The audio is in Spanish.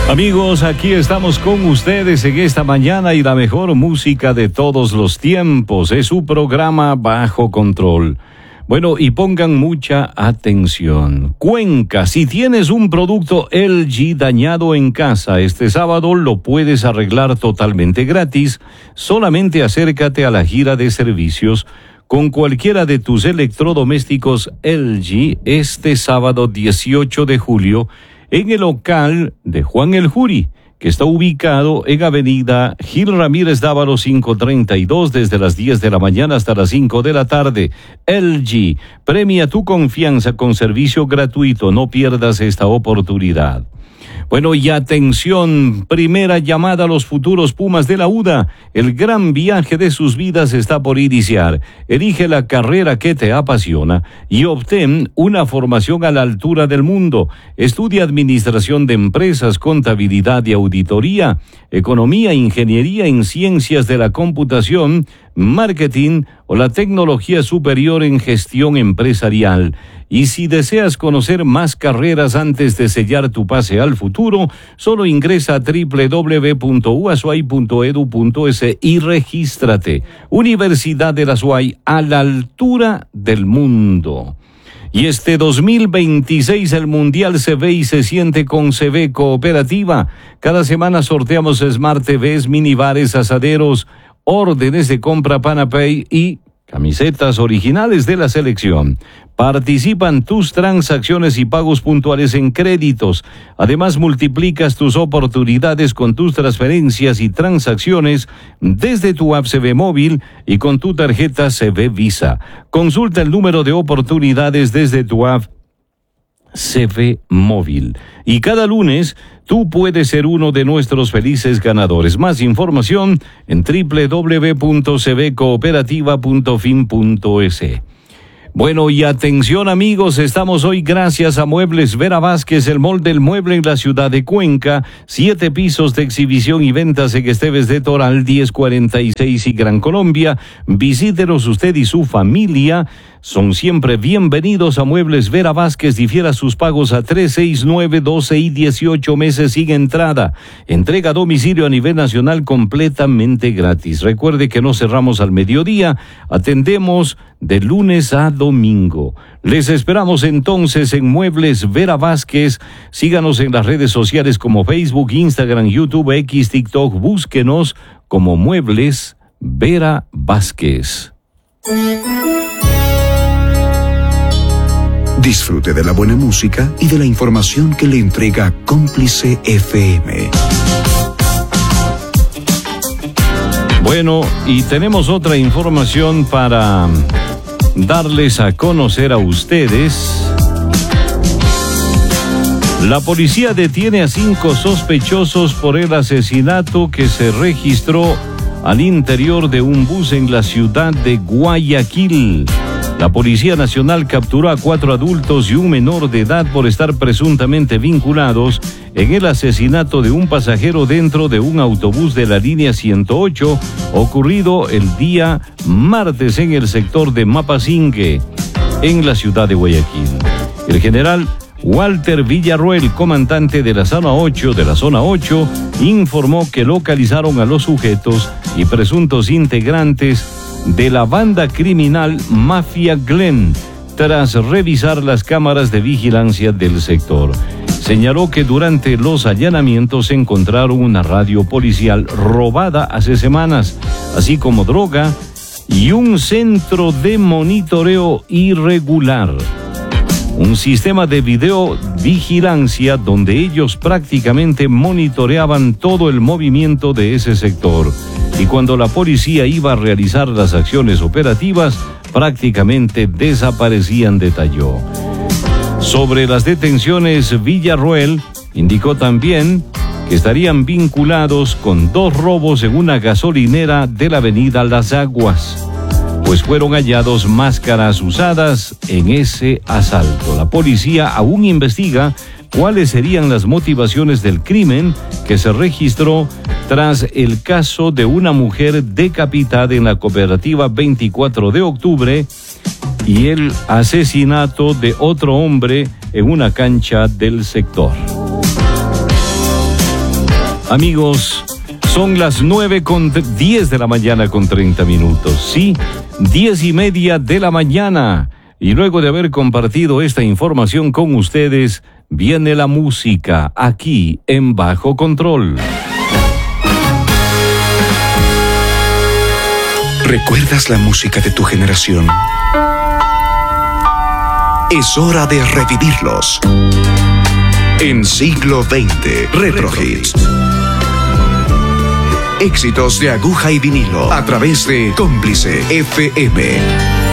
Amigos, aquí estamos con ustedes en esta mañana y la mejor música de todos los tiempos. Es su programa Bajo Control. Bueno, y pongan mucha atención. Cuenca, si tienes un producto LG dañado en casa, este sábado lo puedes arreglar totalmente gratis. Solamente acércate a la gira de servicios con cualquiera de tus electrodomésticos LG este sábado 18 de julio en el local de Juan el Juri, que está ubicado en Avenida Gil Ramírez Dávalo 532 desde las 10 de la mañana hasta las 5 de la tarde. LG, premia tu confianza con servicio gratuito. No pierdas esta oportunidad. Bueno, y atención, primera llamada a los futuros Pumas de la UDA. El gran viaje de sus vidas está por iniciar. Elige la carrera que te apasiona y obtén una formación a la altura del mundo. Estudia administración de empresas, contabilidad y auditoría, economía, ingeniería en ciencias de la computación, marketing o la tecnología superior en gestión empresarial. Y si deseas conocer más carreras antes de sellar tu pase al futuro, solo ingresa a www.uasuay.edu.es y regístrate. Universidad de la Azuay, a la altura del mundo. Y este 2026 el Mundial se ve y se siente con CB Cooperativa. Cada semana sorteamos Smart TVs, minibares, asaderos, órdenes de compra Panapay y camisetas originales de la selección. Participan tus transacciones y pagos puntuales en créditos. Además, multiplicas tus oportunidades con tus transferencias y transacciones desde tu app CB Móvil y con tu tarjeta CB Visa. Consulta el número de oportunidades desde tu app CB Móvil. Y cada lunes tú puedes ser uno de nuestros felices ganadores. Más información en www.cbcooperativa.fin.es. Bueno, y atención amigos, estamos hoy gracias a Muebles Vera Vázquez, el mall del mueble en la ciudad de Cuenca. 7 pisos de exhibición y ventas en Esteves de Toral, 1046 y Gran Colombia. Visítenos usted y su familia. Son siempre bienvenidos a Muebles Vera Vázquez. Difiera sus pagos a 3, 6, 9, 12 y 18 meses sin entrada. Entrega a domicilio a nivel nacional completamente gratis. Recuerde que no cerramos al mediodía. Atendemos de lunes a domingo. Les esperamos entonces en Muebles Vera Vázquez. Síganos en las redes sociales como Facebook, Instagram, YouTube, X, TikTok. Búsquenos como Muebles Vera Vázquez. Disfrute de la buena música y de la información que le entrega Cómplice FM. Bueno, y tenemos otra información para darles a conocer a ustedes. La policía detiene a 5 sospechosos por el asesinato que se registró al interior de un bus en la ciudad de Guayaquil. La Policía Nacional capturó a 4 adultos y un menor de edad por estar presuntamente vinculados en el asesinato de un pasajero dentro de un autobús de la línea 108, ocurrido el día martes en el sector de Mapasingue, en la ciudad de Guayaquil. El general Walter Villarroel, comandante de la zona 8, informó que localizaron a los sujetos y presuntos integrantes de la banda criminal Mafia Glen tras revisar las cámaras de vigilancia del sector. Señaló que durante los allanamientos encontraron una radio policial robada hace semanas, así como droga y un centro de monitoreo irregular. Un sistema de videovigilancia donde ellos prácticamente monitoreaban todo el movimiento de ese sector. Y cuando la policía iba a realizar las acciones operativas, prácticamente desaparecían, detalló. Sobre las detenciones, Villarroel indicó también que estarían vinculados con 2 robos en una gasolinera de la avenida Las Aguas, pues fueron hallados máscaras usadas en ese asalto. La policía aún investiga cuáles serían las motivaciones del crimen que se registró tras el caso de una mujer decapitada en la cooperativa 24 de octubre y el asesinato de otro hombre en una cancha del sector. Amigos, son las 9:10 de la mañana con 30 minutos. Sí, 10:30 de la mañana. Y luego de haber compartido esta información con ustedes, viene la música aquí en Bajo Control. ¿Recuerdas la música de tu generación? Es hora de revivirlos. En siglo XX, Retro Hits. Éxitos de aguja y vinilo a través de Cómplice FM.